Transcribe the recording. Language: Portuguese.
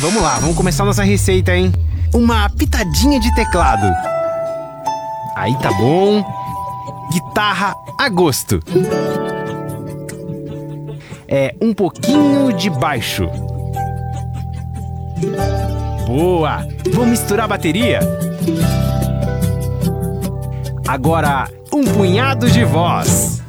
vamos lá, vamos começar nossa receita, hein? Uma pitadinha de teclado. Aí tá bom. Guitarra a gosto. Um pouquinho de baixo. Boa! Vou misturar a bateria. Agora, um punhado de voz.